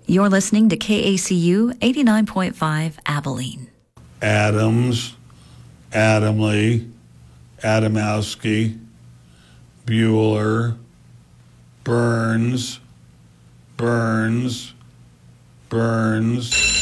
You're listening to KACU 89.5 Abilene. Adams, Adamley, Adamowski, Bueller, Burns, Burns, Burns.